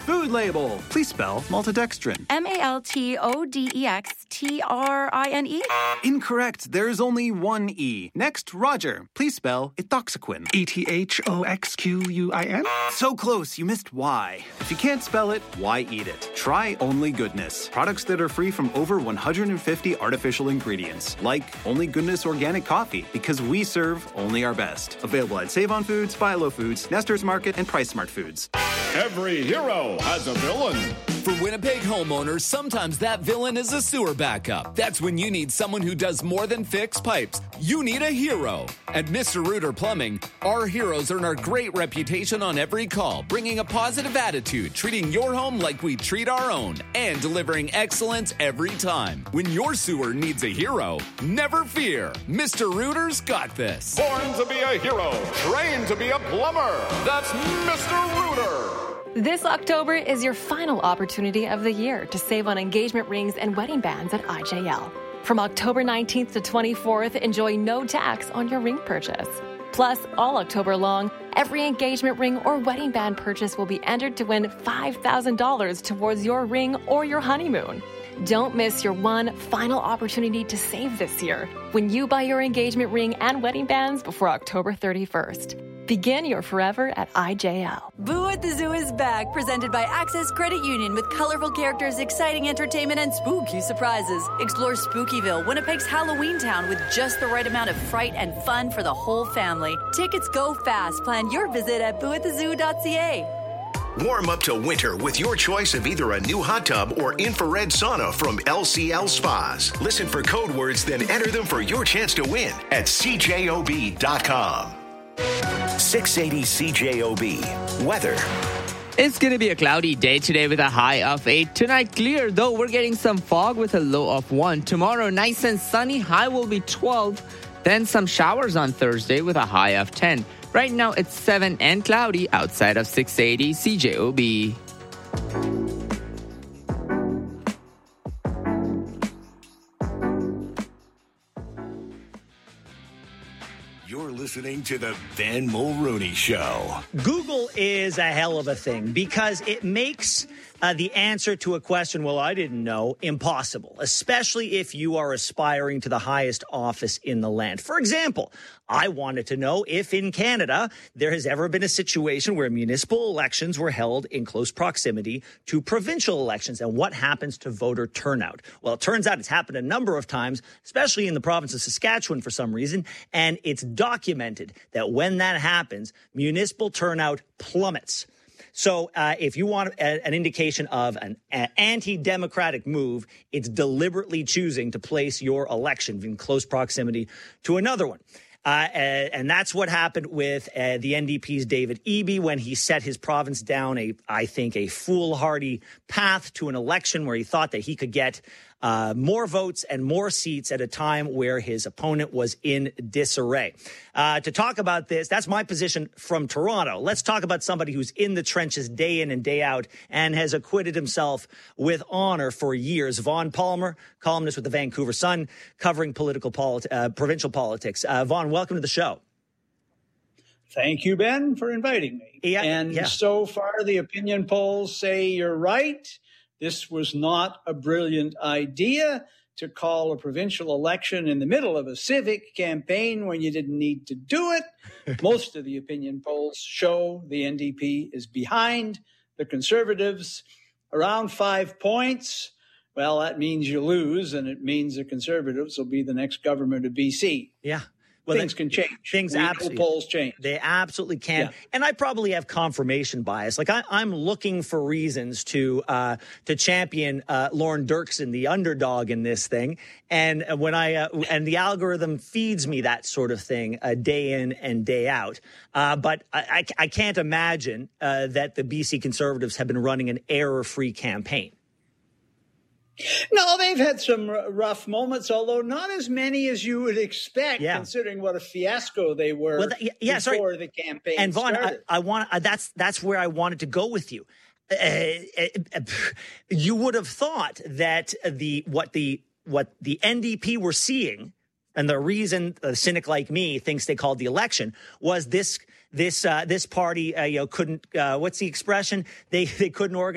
Food label. Please spell maltodextrin. MALTODEXTRINE? Incorrect. There's only one E. Next, Roger. Please spell ethoxyquin. ETHOXQUIN? So close, you missed Y. If you can't spell it, why eat it? Try Only Goodness. Products that are free from over 150 artificial ingredients. Like Only Goodness Organic Coffee, because we serve only our best. Available at Save On Foods, Philo Foods, Nestor's Market, and Price Smart Foods. Every hero has a villain. For Winnipeg homeowners, sometimes that villain is a sewer backup. That's when you need someone who does more than fix pipes. You need a hero. At Mr. Rooter Plumbing, our heroes earn our great reputation on every call, bringing a positive attitude, treating your home like we treat our own, and delivering excellence every time. When your sewer needs a hero, never fear. Mr. Rooter's got this. Born to be a hero, trained to be a plumber. That's Mr. Rooter. This October is your final opportunity of the year to save on engagement rings and wedding bands at IJL. From October 19th to 24th, enjoy no tax on your ring purchase. Plus, all October long, every engagement ring or wedding band purchase will be entered to win $5,000 towards your ring or your honeymoon. Don't miss your one final opportunity to save this year when you buy your engagement ring and wedding bands before October 31st. Begin your forever at IJL. Boo at the Zoo is back, presented by Access Credit Union with colorful characters, exciting entertainment, and spooky surprises. Explore Spookyville, Winnipeg's Halloween town, with just the right amount of fright and fun for the whole family. Tickets go fast. Plan your visit at booatthezoo.ca. Warm up to winter with your choice of either a new hot tub or infrared sauna from LCL Spas. Listen for code words, then enter them for your chance to win at CJOB.com. 680 CJOB. Weather. It's going to be a cloudy day today with a high of 8. Tonight, clear, though we're getting some fog with a low of 1. Tomorrow, nice and sunny. High will be 12. Then some showers on Thursday with a high of 10. Right now, it's 7 and cloudy outside of 680 CJOB. You're listening to the Ben Mulrooney Show. Google is a hell of a thing because it makes the answer to a question, well, I didn't know, impossible, especially if you are aspiring to the highest office in the land. For example, I wanted to know if in Canada there has ever been a situation where municipal elections were held in close proximity to provincial elections and what happens to voter turnout. Well, it turns out it's happened a number of times, especially in the province of Saskatchewan for some reason, and it's documented that when that happens, municipal turnout plummets. So if you want an indication of an anti-democratic move, it's deliberately choosing to place your election in close proximity to another one. And that's what happened with the NDP's David Eby when he set his province down I think a foolhardy path to an election where he thought that he could get more votes and more seats at a time where his opponent was in disarray. To talk about this, that's my position from Toronto. Let's talk about somebody who's in the trenches day in and day out and has acquitted himself with honor for years. Vaughn Palmer, columnist with the Vancouver Sun, covering provincial politics. Vaughn, welcome to the show. Thank you, Ben, for inviting me. So far, the opinion polls say you're right. This was not a brilliant idea to call a provincial election in the middle of a civic campaign when you didn't need to do it. Most of the opinion polls show the NDP is behind the Conservatives around 5 points. Well, that means you lose, and it means the Conservatives will be the next government of BC. Yeah. Well, things can change. Things absolutely, polls change. They absolutely can. Yeah. And I probably have confirmation bias. Like I'm looking for reasons to champion Lauren Dirksen, the underdog in this thing. And when and the algorithm feeds me that sort of thing day in and day out. But I can't imagine that the BC Conservatives have been running an error-free campaign. No, they've had some rough moments, although not as many as you would expect, considering what a fiasco they were before the campaign and Vaughn, started. I want that's where I wanted to go with you. You would have thought that what the NDP were seeing, and the reason a cynic like me thinks they called the election, was this party couldn't. What's the expression? They couldn't organize